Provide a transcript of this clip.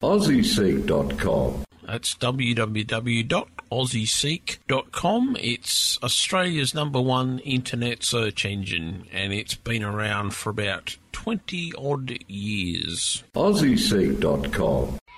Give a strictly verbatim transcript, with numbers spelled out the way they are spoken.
aussie seek dot com. That's w w w dot aussie seek dot com. It's Australia's number one internet search engine, and it's been around for about twenty odd years. aussie seek dot com.